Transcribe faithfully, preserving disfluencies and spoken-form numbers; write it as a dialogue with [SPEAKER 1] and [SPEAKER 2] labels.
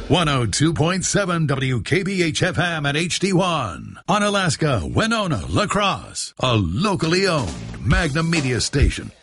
[SPEAKER 1] one oh two point seven W K B H F M at H D one. On Alaska, Winona, La Crosse. A locally owned Magnum Media station.